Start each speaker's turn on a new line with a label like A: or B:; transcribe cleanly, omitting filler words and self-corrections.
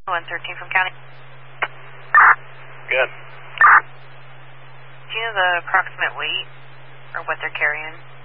A: 113 from county.
B: Good.
A: Do you know the approximate weight or what they're carrying?